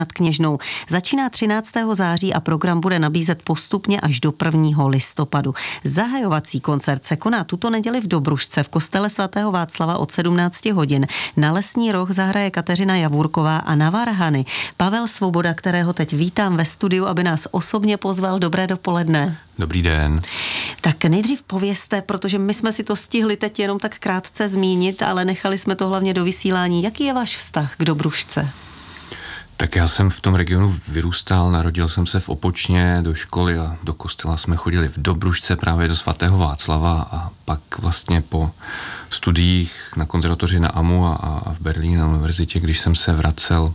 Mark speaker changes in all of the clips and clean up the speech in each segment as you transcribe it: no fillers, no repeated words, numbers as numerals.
Speaker 1: nad Kněžnou. Začíná 13. září a program bude nabízet postupně až do 1. listopadu. Zahajovací koncert se koná tuto neděli v Dobrušce v kostele svatého Václava od 17 hodin. Na Lesní roh zahraje Kateřina Javůrková a na varhany Pavel Svoboda, kterého teď vítám ve studiu, aby nás osobně pozval. Dobré dopoledne.
Speaker 2: Dobrý den.
Speaker 1: Tak nejdřív povězte, protože my jsme si to stihli teď jenom tak krátce zmínit, ale nechali jsme to hlavně do vysílání. Jaký je váš vztah k Dobrušce?
Speaker 2: Tak já jsem v tom regionu vyrůstal, narodil jsem se v Opočně, do školy a do kostela jsme chodili v Dobrušce právě do svatého Václava a pak vlastně po studiích na konzervatoři na AMU a v Berlíně na univerzitě, když jsem se vracel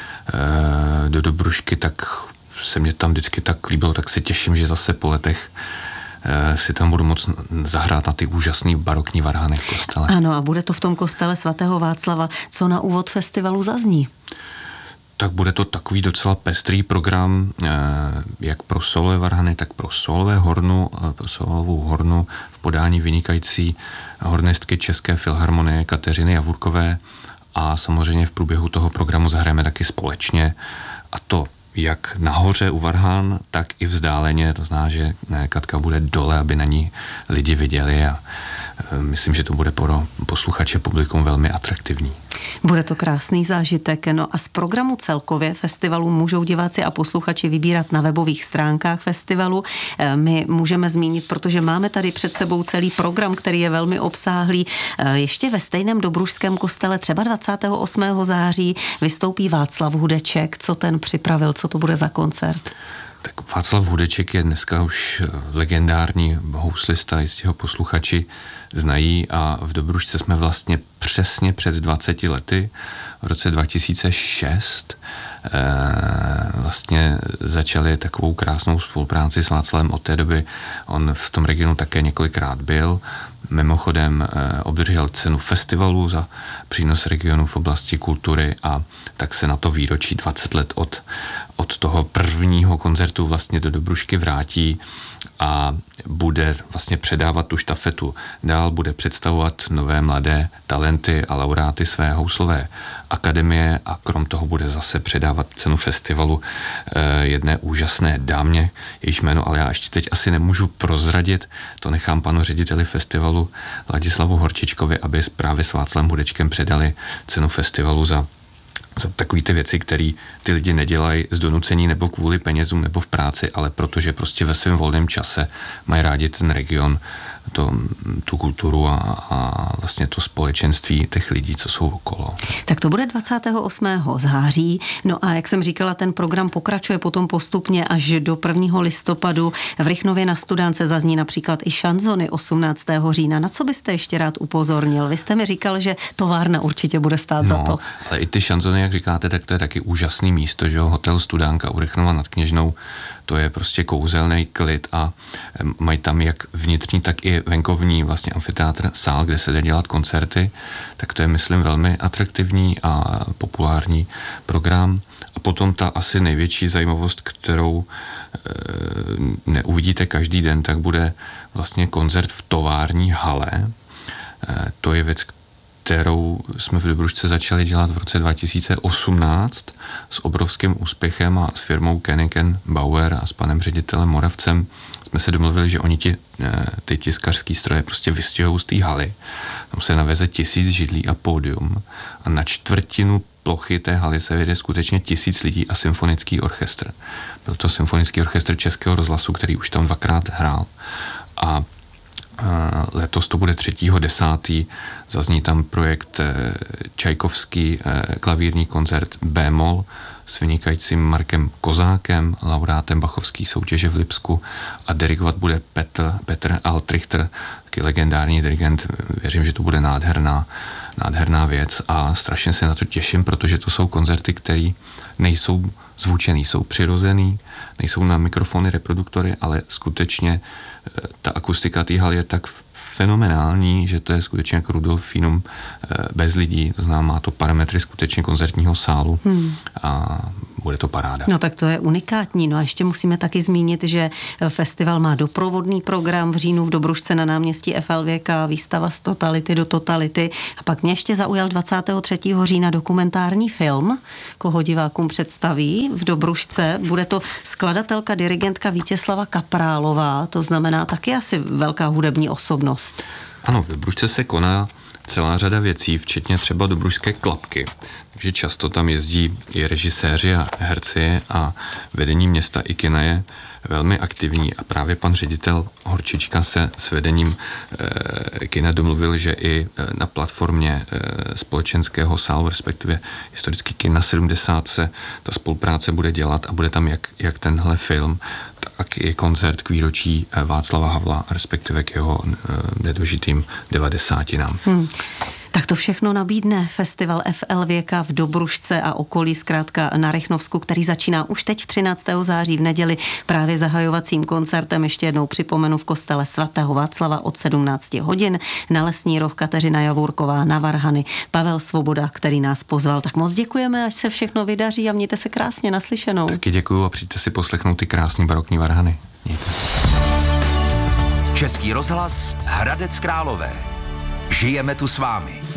Speaker 2: do Dobrušky, tak se mě tam vždycky tak líbilo, tak se těším, že zase po letech si tam budu moct zahrát na ty úžasný barokní varhany v kostele.
Speaker 1: Ano, a bude to v tom kostele svatého Václava. Co na úvod festivalu zazní?
Speaker 2: Tak bude to takový docela pestrý program, jak pro solové varhany, tak pro solové hornu, pro solovou hornu v podání vynikající hornistky České filharmonie Kateřiny Javůrkové a samozřejmě v průběhu toho programu zahrajeme taky společně, a to jak nahoře u varhan, tak i vzdáleně, to znamená, že Katka bude dole, aby na ní lidi viděli a myslím, že to bude pro posluchače publikum velmi atraktivní.
Speaker 1: Bude to krásný zážitek. No a z programu celkově festivalu můžou diváci a posluchači vybírat na webových stránkách festivalu. My můžeme zmínit, protože máme tady před sebou celý program, který je velmi obsáhlý. Ještě ve stejném dobrušském kostele třeba 28. září vystoupí Václav Hudeček. Co ten připravil? Co to bude za koncert?
Speaker 2: Tak Václav Hudeček je dneska už legendární houslista, jistě ho posluchači znají, a v Dobrušce jsme vlastně přesně před 20 lety, v roce 2006, vlastně začali takovou krásnou spolupráci s Václavem. Od té doby on v tom regionu také několikrát byl. Mimochodem obdržel cenu festivalu za přínos regionu v oblasti kultury a tak se na to výročí 20 let od toho prvního koncertu vlastně do Dobrušky vrátí a bude vlastně předávat tu štafetu dál, bude představovat nové mladé talenty a laureáty své houslové akademie a krom toho bude zase předávat cenu festivalu jedné úžasné dámě, jejíž jméno ale já ještě teď asi nemůžu prozradit, to nechám panu řediteli festivalu Ladislavu Horčičkovi, aby právě s Václavem Hudečkem předali cenu festivalu za takový ty věci, které ty lidi nedělají z donucení nebo kvůli penězům nebo v práci, ale protože prostě ve svém volném čase mají rádi ten region, tu kulturu a vlastně to společenství těch lidí, co jsou okolo.
Speaker 1: Tak to bude 28. září. No a jak jsem říkala, ten program pokračuje potom postupně až do 1. listopadu. V Rychnově na Studánce zazní například i šanzony 18. října. Na co byste ještě rád upozornil? Vy jste mi říkal, že továrna určitě bude stát za to.
Speaker 2: Ale i ty šanzony, jak říkáte, tak to je taky úžasný místo, že jo, hotel Studánka u Rychnova nad Kněžnou. To je prostě kouzelný klid a mají tam jak vnitřní, tak i venkovní vlastně amfiteátr, sál, kde se jde dělat koncerty, tak to je, myslím, velmi atraktivní a populární program. A potom ta asi největší zajímavost, kterou neuvidíte každý den, tak bude vlastně koncert v tovární hale. To je věc, kterou jsme v Dobrušce začali dělat v roce 2018 s obrovským úspěchem a s firmou Koenig & Bauer a s panem ředitelem Moravcem jsme se domluvili, že oni ty tiskařský stroje prostě vystěhou z té haly. Tam se naveze 1000 židlí a pódium a na čtvrtinu plochy té haly se vede skutečně 1000 lidí a symfonický orchestr. Byl to symfonický orchestr Českého rozhlasu, který už tam 2krát hrál. A letos to bude 3.10. Zazní tam projekt Čajkovský klavírní koncert B-moll s vynikajícím Markem Kozákem, laureátem Bachovské soutěže v Lipsku, a dirigovat bude Petr Altrichter, taky legendární dirigent. Věřím, že to bude nádherná věc a strašně se na to těším, protože to jsou koncerty, které nejsou zvučený, jsou přirozený, nejsou na mikrofony, reproduktory, ale skutečně ta akustika té haly je tak fenomenální, že to je skutečně jako Rudolfinum bez lidí, to znamená, má to parametry skutečně koncertního sálu a bude to paráda.
Speaker 1: No tak to je unikátní. No a ještě musíme taky zmínit, že festival má doprovodný program v říjnu v Dobrušce na náměstí FLVK, výstava z totality do totality. A pak mě ještě zaujal 23. října dokumentární film, koho divákům představí v Dobrušce. Bude to skladatelka, dirigentka Vítězslava Kaprálová, to znamená taky asi velká hudební osobnost.
Speaker 2: Ano, v Dobrušce se koná celá řada věcí, včetně třeba Dobrušské klapky. Takže často tam jezdí i režiséři a herci a vedení města i kina je velmi aktivní a právě pan ředitel Horčička se s vedením kina domluvil, že i na platformě společenského sálu, respektive historický kin na 70 se ta spolupráce bude dělat a bude tam jak tenhle film, tak i koncert k výročí Václava Havla, respektive k jeho nedožitým 90.
Speaker 1: Tak to všechno nabídne festival FLVK v Dobrušce a okolí, zkrátka na Rychnovsku, který začíná už teď 13. září v neděli právě zahajovacím koncertem. Ještě jednou připomenu v kostele svatého Václava od 17 hodin. Na Lesní rov Kateřina Javůrková, na varhany Pavel Svoboda, který nás pozval. Tak moc děkujeme, až se všechno vydaří a mějte se krásně, naslyšenou.
Speaker 2: Taky děkuju a přijďte si poslechnout ty krásný barokní varhany. Mějte se.
Speaker 3: Český rozhlas Hradec Králové. Žijeme tu s vámi.